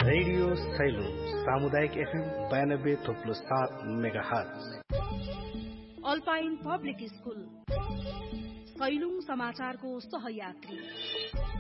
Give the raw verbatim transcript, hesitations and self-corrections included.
Radio salon सामुदायिक FM बयानब्बे थोप्लो सात mega hertz. Alpine public school Sailung समाचारको सहयात्री।